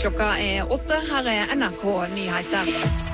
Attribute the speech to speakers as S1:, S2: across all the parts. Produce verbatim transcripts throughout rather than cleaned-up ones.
S1: Klokka er åtte, her er N R K Nyheter.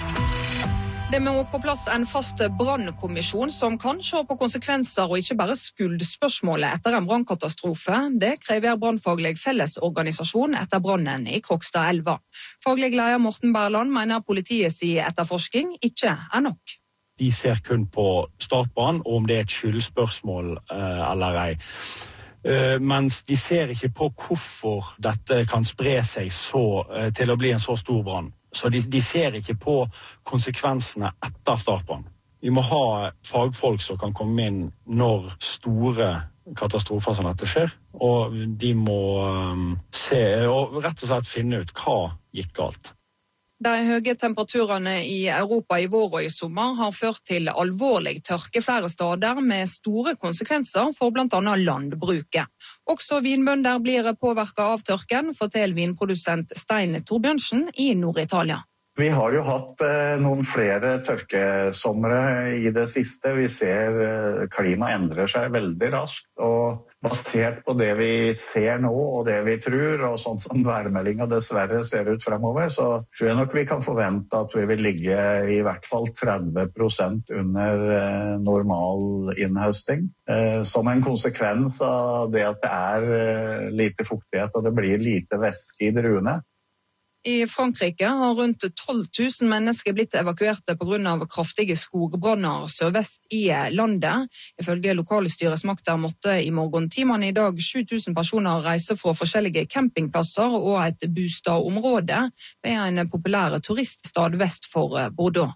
S1: Det må på plass en fast brannkommisjon som kan se på konsekvenser og ikke bare skuldspørsmålet etter en brannkatastrofe. Det krever Brannfaglig Fellesorganisasjon etter brannen i Krokstadelva. Faglig leder Morten Berland mener politiets etterforsking ikke er nok.
S2: De ser kun på startbrann og om det er et skyldspørsmål eh, eller ei. Uh, mens de ser ikke på hvorfor dette kan spre seg så, uh, til å bli en så stor brann. Så de, de ser ikke på konsekvensene etter startbrann. Vi må ha fagfolk som kan komme inn når store katastrofer som dette skjer, og de må um, se og rett og slett finne ut hva gikk galt.
S1: De høye temperaturene i Europa i vår og i sommer har ført til alvorlig tørke flere steder med store konsekvenser for blant annet landbruket. Også vinbønder blir påvirket av tørken, forteller vinprodusent Stein Torbjørnsen i Nord-Italia.
S3: Vi har jo hatt eh, noen flere tørkesomre i det siste. Vi ser eh, klimaet endrer seg veldig raskt, og basert på det vi ser nå og det vi tror, og sånn som værmeldinga dessverre ser ut fremover, så tror jeg nok vi kan forvente at vi vil ligge i hvert fall tretti prosent under eh, normal innhøsting. Eh, som en konsekvens av det at det er eh, lite fuktighet og det blir lite væske i druene.
S1: I Frankrike har rundt tolv tusen mennesker blitt evakuerte på grunn av kraftige skogbranner sørvest i landet. Ifølge lokale styresmakter måtte i morgentimene i dag sju tusen personer reise fra forskjellige campingplasser og et bostadområde ved en populær turiststad vest for Bordeaux.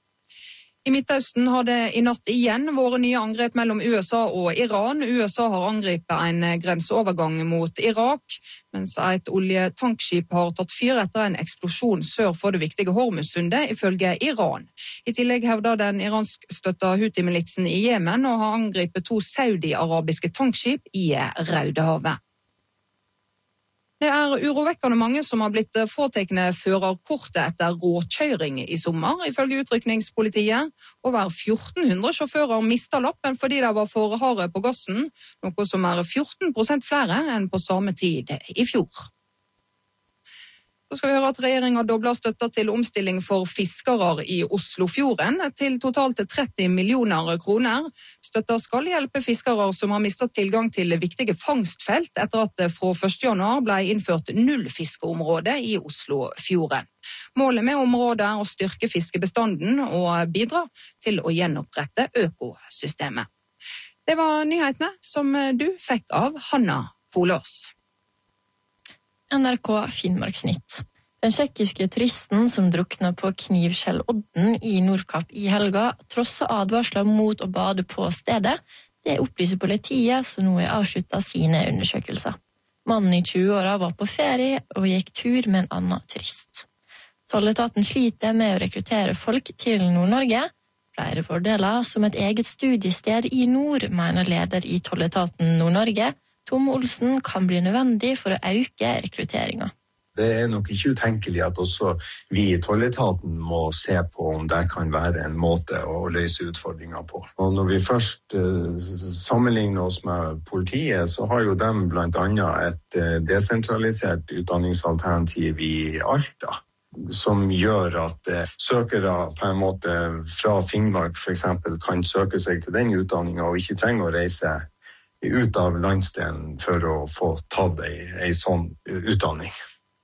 S1: I Midtøsten har det i natt igjen vært nye angrep mellom U S A og Iran. U S A har angrepet en grenseovergang mot Irak, mens et oljetankskip har tatt fyr etter en eksplosjon sør for det viktige Hormuzsundet, ifølge Iran. I tillegg hevder den iransk-støtta Houthi-militsen i Jemen å ha angrepet to saudi-arabiske tankskip i Rødehavet. Det er urovekkende mange som har blitt fråtekne førerkortet etter råkjøring i sommer, ifølge utrykningspolitiet. Over fjorten hundre sjåfører mistet lappen fordi de var for harde på gassen, noe som er fjorten prosent flere enn på samme tid i fjor. Så skal vi høre at regjeringen dobler støtta til omstilling for fiskere i Oslofjorden til totalt tretti millioner kroner. Støtta skal hjelpe fiskere som har mistet tilgang til viktige fangstfelt etter at det fra første januar ble innført nullfiskeområde i Oslofjorden. Målet med området er å styrke fiskebestanden og bidra til å gjenopprette økosystemet. Det var nyhetene som du fikk av Hanna Folås.
S4: N R K Finnmarksnytt. Den tsjekkiske turisten som drukna på Knivskjellodden i Nordkapp i helga, trosser advarsler mot å bade på stedet. Det opplyser politiet, som nå har avsluttet sine undersøkelser. Mannen i tjue-åra var på ferie og gikk tur med en annen turist. Tolletaten sliter med å rekruttere folk til Nord-Norge. Flere fordeler som et eget studiested i nord, mener leder i Tolletaten Nord-Norge. Tom Olsen kan bli nødvendig for å øke rekrutteringen.
S5: Det er nok ikke utenkelig at også vi i Tolletaten må se på om det kan være en måte å løse utfordringer på. Og når vi først uh, sammenligner oss med politiet, så har jo de blant annet et uh, desentralisert utdanningsalternativ i Alta, som gjør at uh, søkere på en måte fra Finnmark for eksempel kan søke seg til den utdanningen og ikke trenger å reise ut av landsdelen for å få tatt ei, ei sånn utdanning.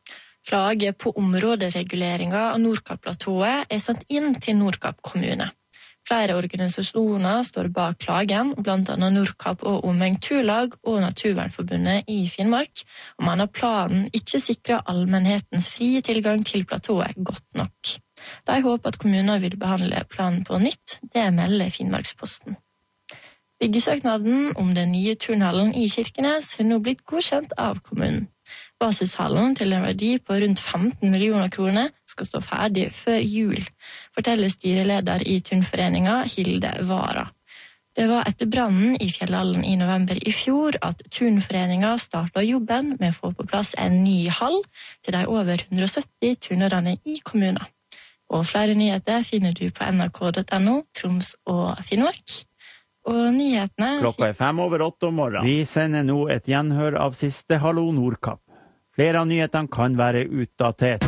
S4: Klage på områdereguleringen av Nordkapp-platået er sendt inn til Nordkapp kommune. Flere organisasjoner står bak klagen, blant annet Nordkapp og Omeng Turlag og Naturvernforbundet i Finnmark, og mener planen ikke sikrer allmennhetens frie tilgang til platået godt nok. De håper at kommunen vil behandle planen på nytt, det melder Finnmarksposten. Byggesøknaden om den nye turnhallen i Kirkenes har nå blitt godkjent av kommunen. Basishallen til en verdi på rundt femten millioner kroner skal stå ferdig før jul, forteller styreleder i Turnforeningen Hilde Vara. Det var etter brannen i Fjellhallen i november i fjor at Turnforeningen startet jobben med å få på plass en ny hall til de over hundre og sytti turnerne i kommunen. Og flere nyheter finner du på n r k punktum n o, Troms og Finnmark. Og nyhetene...
S6: Klokka er fem over åtte om morgenen. Vi sender nå et gjenhør av siste Hallo Nordkapp. Flere av nyhetene kan være utdatert.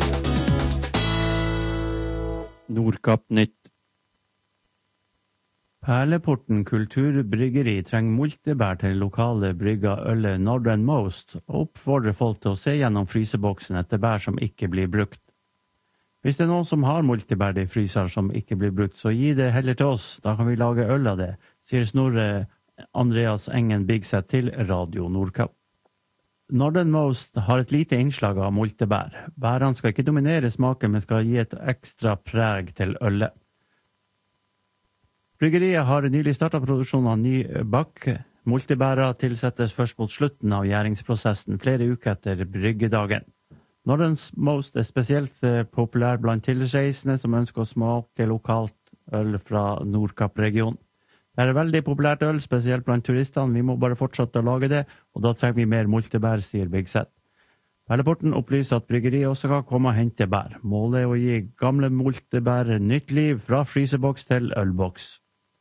S6: Nordkapp Nytt. Perleporten kulturbryggeri trenger multebær til lokale brygga ølet Northernmost og oppfordrer folk til å se gjennom fryseboksen etter bær som ikke blir brukt. Hvis det er noen som har multebær i fryser som ikke blir brukt, så gi det heller til oss, da kan vi lage øl av det, sier Snorre Andreas Engen Bigset til Radio Nordkapp. Northernmost har et lite innslag av multebær. Bærene skal ikke dominere smaken, men skal gi et ekstra preg til ølet. Bryggeriet har nylig startet produksjonen av ny bakk. Multebærer tilsettes først mot slutten av gjæringsprosessen, flere uker etter bryggedagen. Northernmost er spesielt populær blant tilreisende som ønsker å smake lokalt øl fra Nordkapp-regionen. Det er veldig populært øl, spesielt blant turistene. Vi må bare fortsette å lage det, og da trenger vi mer multebær, sier Bigset. Perleporten opplyser at bryggeriet også kan komme og hente bær. Målet er å gi gamle multebær nytt liv fra fryseboks til ølboks.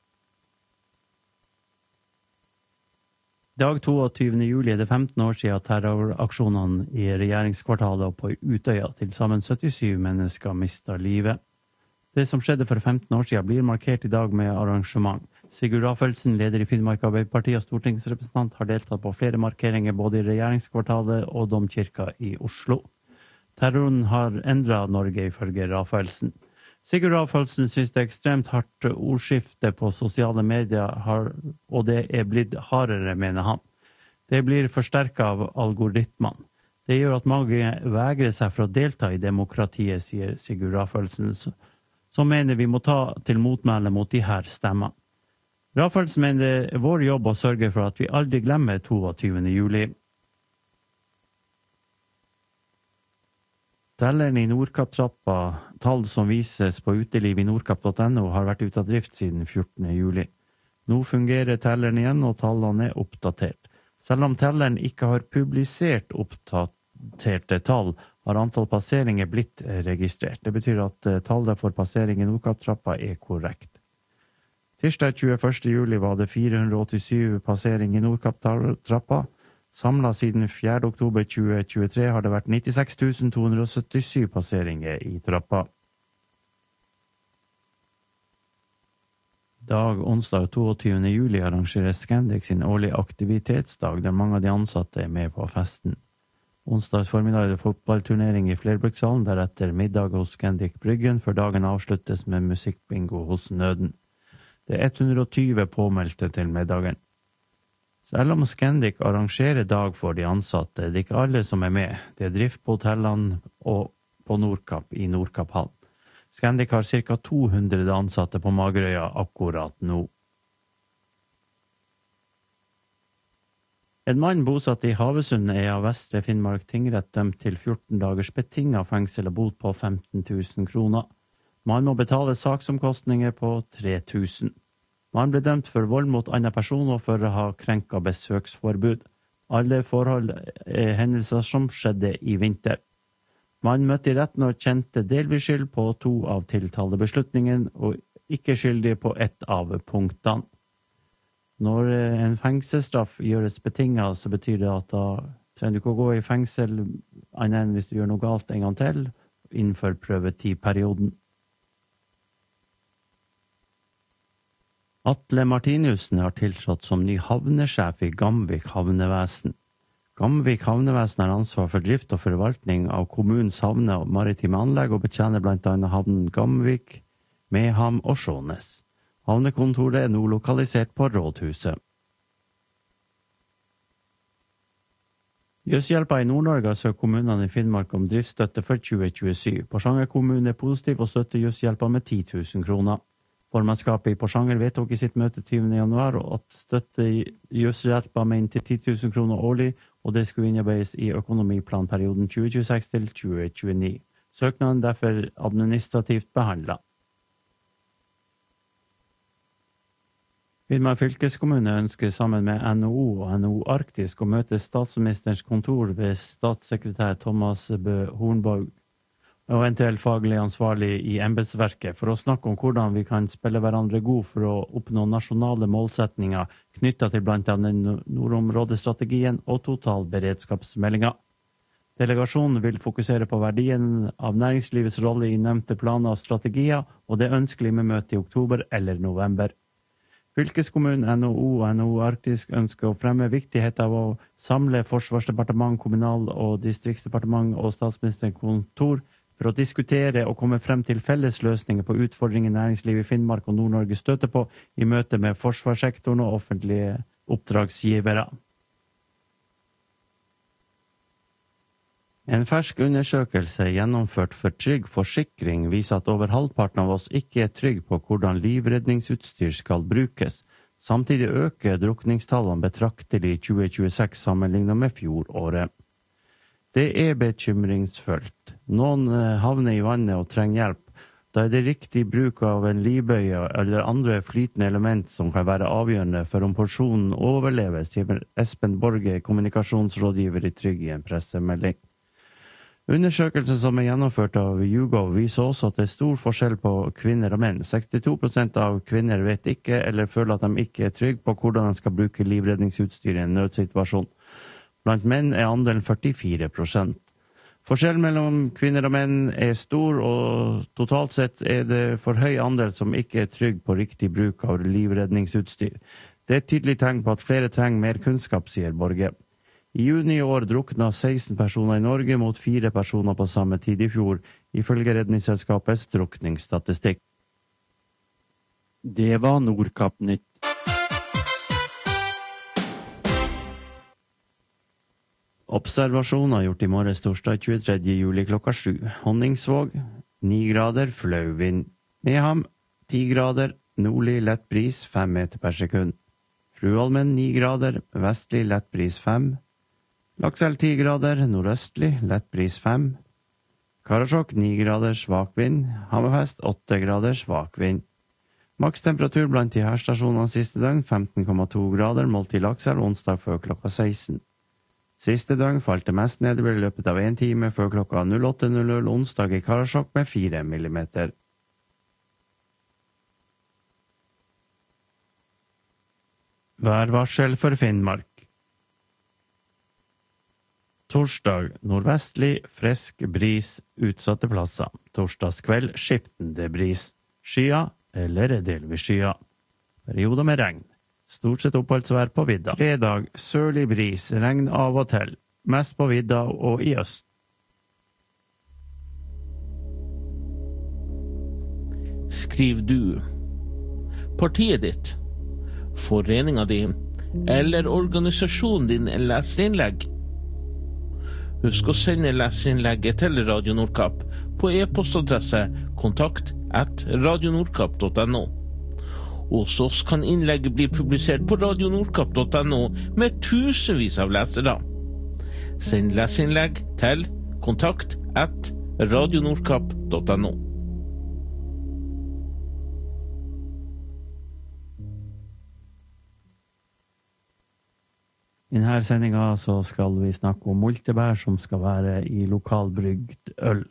S6: I dag toogtyvende juli er det femten år siden terroraksjonene i regjeringskvartalet og på Utøya. Til sammen syttisyv mennesker mistet livet. Det som skjedde for femten år siden blir markert i dag med arrangement. Sigurd Rafelsen, leder i Finnmark Arbeiderparti og stortingsrepresentant, har deltatt på flere markeringer både i regjeringskvartalet og Domkirka i Oslo. Terroren har endret Norge ifølge Rafelsen. Sigurd Rafelsen synes det er ekstremt hardt ordskifte på sosiale medier, og det er blitt hardere, mener han. Det blir forsterket av algoritmene. Det gjør at mange vegrer seg for å delta i demokratiet, sier Sigurd Rafelsen, som mener vi må ta til motmæle mot de her stemmene. Rafelsen mener det er vår jobb å sørge for at vi aldri glemmer toogtyvende juli. Telleren i Nordkapp-trappa, tall som vises på uteliv i nordkapp punktum no, har vært ute av drift siden fjortende juli. Nå fungerer telleren igjen, og tallene er oppdatert. Selv om telleren ikke har publisert oppdaterte tall, har antall passeringer blitt registrert. Det betyr at tallet for passering i Nordkapp-trappa er korrekt. Tirsdag tjueførste juli var det fire hundre åttisyv passering i Nordkapp-trappa. Samlet siden fjerde oktober tjue tjuetre har det vært nittiseks tusen to hundre syttisyv passeringer i trappa. Dag onsdag toogtyvende juli arrangerer Scandic sin årlige aktivitetsdag, der mange av de ansatte er med på festen. Onsdags formiddag er det fotballturnering i Flerbrukshallen, deretter middag hos Scandic Bryggen, før dagen avsluttes med musikkbingo hos Nøden. Det er hundre og tyve påmeldte til middagen. Selv om Scandic arrangerer dag for de ansatte, det er ikke alle som er med. Det er drift på hotellene og på Nordkapp i Nordkapphallen. Scandic har ca. to hundre ansatte på Magerøya akkurat nå. En mann bosatt i Havøysund er av Vestre Finnmark tingrett dømt til fjorten dagers betinget fengsel og bot på femten tusen kroner. Man må betale saksomkostninger på tre tusen. Man ble dømt for vold mot annen person og for å ha krenket besøksforbud. Alle forhold er hendelser som skjedde i vinter. Man møtte i retten og kjente delvis skyld på to av tiltalebeslutningen og ikke skyldig på ett av punktene. Når en fengselsstraff gjøres betinget, så betyr det at da trenger du ikke å gå i fengsel annet enn hvis du gjør noe galt en gang til innenfor prøvetidperioden. Atle Martinussen har tiltrådt som ny havnesjef i Gamvik havnevesen. Gamvik havnevesen har ansvar for drift og forvaltning av kommunens havner og maritime anlegg og betjener blant annet havnen Gamvik, Meham og Skjånes. Havnekontoret er nå lokalisert på Rådhuset. Jøshjelpa i Nord-Norge har søkt kommunene i Finnmark om driftsstøtte for tjue tjuesyv. Porsanger kommune er positiv og støtter Jøshjelpa med ti tusen kroner. Formannskapet i Porsanger vedtok i sitt møte tyvende januar at støtte Jøshjelpa med inntil ti tusen kroner årlig, og det skulle innarbeides i økonomiplanperioden tjue tjueseks til tjue tjueni. Søknaden er derfor administrativt behandlet. Finnmark fylkeskommune ønsker sammen med N H O og N H O Arktisk å møte statsministerens kontor ved statssekretær Thomas Bø Hornborg og eventuelt faglig ansvarlig i embetsverket for å snakke om hvordan vi kan spille hverandre god for å oppnå nasjonale målsetninger knyttet til blant annet nordområdestrategien og totalberedskapsmeldinga. Delegasjonen vil fokusere på verdien av næringslivets rolle i nevnte planer og strategier, og det er ønskelig med møte i oktober eller november. Fylkeskommunen, N H O og N H O Arktisk ønsker å fremme viktigheten av å samle Forsvarsdepartement, Kommunal- og Distriktsdepartement og Statsministerens kontor for å diskutere og komme frem til felles løsninger på utfordringer næringslivet i Finnmark og Nord-Norge støter på i møte med forsvarssektoren og offentlige oppdragsgivere. En fersk undersøkelse gjennomført for Trygg Forsikring viser at over halvparten av oss ikke er trygg på hvordan livredningsutstyr skal brukes. Samtidig øker drukningstallene betraktelig i tjue tjueseks sammenlignet med fjoråret. Det er bekymringsfullt. Noen havner i vannet og trenger hjelp. Da er det riktig bruk av en livbøye eller andre flytende element som kan være avgjørende for om personen overlever, sier Espen Borge, kommunikasjonsrådgiver i Trygg i en pressemelding. Undersøkelsen som er gjennomført av YouGov viser også at det er stor forskjell på kvinner og menn. sekstito prosent av kvinner vet ikke eller føler at de ikke er trygge på hvordan de skal bruke livredningsutstyr i en nødsituasjon. Blant menn er andelen førtifire prosent. Forskjellen mellom kvinner og menn er stor, og totalt sett er det for høy andel som ikke er trygg på riktig bruk av livredningsutstyr. Det er et tydelig tegn på at flere trenger mer kunnskap, sier Borge. I juni i år drukna seksten personer i Norge mot fire personer på samme tid i fjor, ifølge Redningsselskapets drukningsstatistikk. Det var Nordkapp-nytt. Observasjoner gjort i morges torsdag tjuetredje juli klokka sju. Honningsvåg, ni grader, flauvind. Neham, ti grader, nordlig lett bris, fem meter per sekund. Frualmen, ni grader, vestlig lett bris, fem. Lakselv ti grader, nordøstlig, lett bris fem. Karasjok ni grader, svak vind. Hammerfest åtte grader, svak vind. Maks temperatur blant de her stasjonene siste døgn, femten komma to grader, målt i Lakselv onsdag før klokka seksten. Siste døgn falt det mest nedover i løpet av en time før klokka åtte null null onsdag i Karasjok med fire millimeter. Værvarsel for Finnmark. Torsdag nordvestlig, frisk bris utsatte plasser. Torsdagskveld skiftende bris. Skya eller delvis skya. Perioder med regn. Stort sett oppholdsvær på vidda. Fredag sørlig bris, regn av og til. Mest på vidda og i øst.
S7: Skriv du. Partiet ditt. Foreninga di. Eller organisasjonen din leserinnlegg. Husk å sende leserinnlegget til Radio Nordkapp på e-postadresse kontakt at radionordkapp punktum no. Hos oss kan innlegget bli publisert på radionordkapp punktum no med tusenvis av lesere. Send leserinnlegg til kontakt at radionordkapp punktum no.
S6: I denne sendinga så skal vi snakke om multebær som skal være i lokalbrygd øl.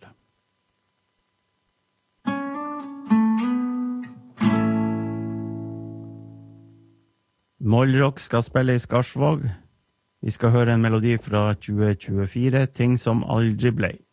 S6: Mollrock skal spille i Skarsvåg. Vi skal høre en melodi fra tjue tjuefire, Ting som aldri blei.